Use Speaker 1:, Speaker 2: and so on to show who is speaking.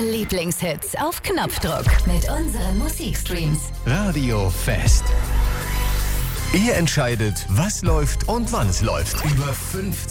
Speaker 1: Lieblingshits auf Knopfdruck mit unseren Musikstreams.
Speaker 2: Radio Fest. Ihr entscheidet, was läuft und wann es läuft. Über 50